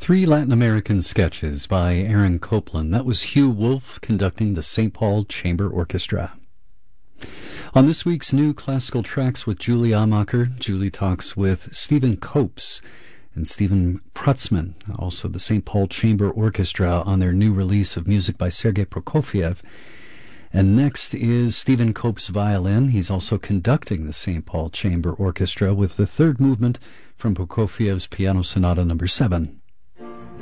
Three Latin American sketches by Aaron Copland. That was Hugh Wolf conducting the St. Paul Chamber Orchestra. On this week's New Classical Tracks with Julie Amacher, Julie talks with Stephen Copes and Stephen Prutzman, also the St. Paul Chamber Orchestra, on their new release of music by Sergei Prokofiev. And next is Stephen Copes' violin. He's also conducting the St. Paul Chamber Orchestra with the third movement from Prokofiev's Piano Sonata No. 7.